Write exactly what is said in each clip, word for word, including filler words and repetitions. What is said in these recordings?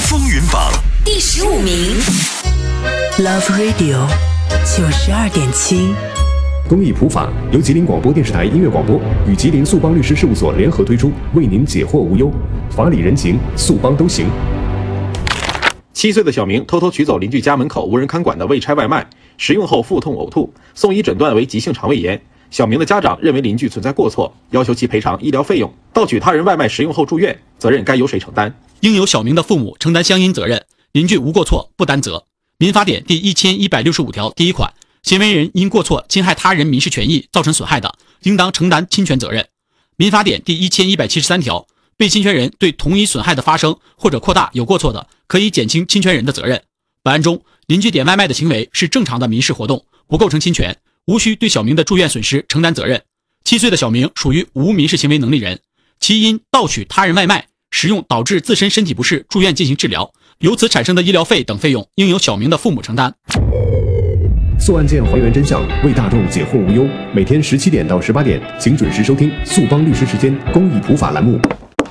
风云榜第十五名 ，Love Radio 九十二点七。 公益普法由吉林广播电视台音乐广播与吉林速邦律师事务所联合推出，为您解惑无忧，法理人情，速邦都行。 七岁的小明偷偷取走邻居家门口无人看管的未拆外卖，食用后腹痛呕吐，送医诊断为急性肠胃炎。小明的家长认为邻居存在过错，要求其赔偿医疗费用。盗取他人外卖食用后住院，责任该由谁承担？ 应由小明的父母承担相应责任，邻居无过错不担责。民法典第一千一百六十五条第一款，行为人因过错侵害他人民事权益造成损害的，应当承担侵权责任。民法典第一千一百七十三条，被侵权人对同一损害的发生或者扩大有过错的，可以减轻侵权人的责任。本案中，邻居点外卖的行为是正常的民事活动，不构成侵权，无需对小明的住院损失承担责任。七岁的小明属于无民事行为能力人，其因盗取他人外卖食用导致自身身体不适住院进行治疗，由此产生的医疗费等费用应由小明的父母承担。 速案件还原真相，为大众解惑无忧。每天十七点到十八点，请准时收听速邦律师时间公益普法栏目。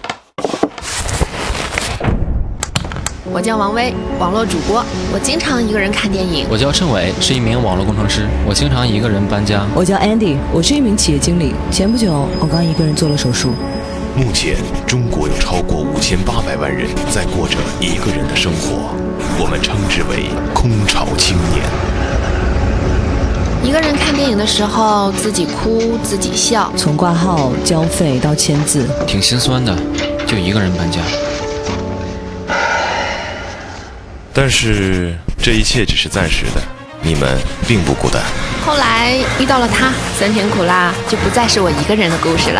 我叫王威，网络主播，我经常一个人看电影。 我叫盛伟，是一名网络工程师，我经常一个人搬家。 我叫 Andy， 我是一名企业经理，前不久我刚一个人做了手术。 目前，中国有超过五千八百万人在过着一个人的生活，我们称之为空巢青年。 一个人看电影的时候，自己哭自己笑， 从挂号、交费到签字， 挺心酸的，就一个人搬家。 但是这一切只是暂时的，你们并不孤单。 后来遇到了他，酸甜苦辣就不再是我一个人的故事了。